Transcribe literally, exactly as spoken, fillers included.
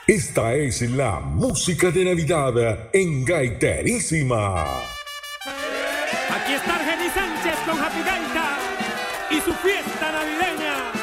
Esta es la música de Navidad en Gaiterísima. Aquí está Argenis Sánchez con Happy Gaita y su fiesta navideña.